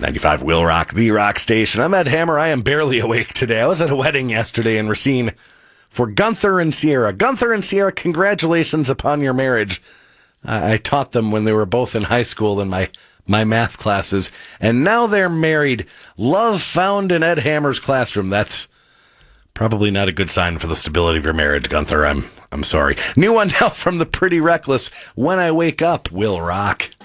95 Will Rock, the rock station. I'm Ed Hammer. I am barely awake today. I was at a wedding yesterday in Racine for Gunther and Sierra. Gunther and Sierra, congratulations upon your marriage. I taught them when they were both in high school in my math classes, and now they're married. Love found in Ed Hammer's classroom. That's probably not a good sign for the stability of your marriage, Gunther. I'm sorry. New one now from the Pretty Reckless. When I Wake Up, Will Rock.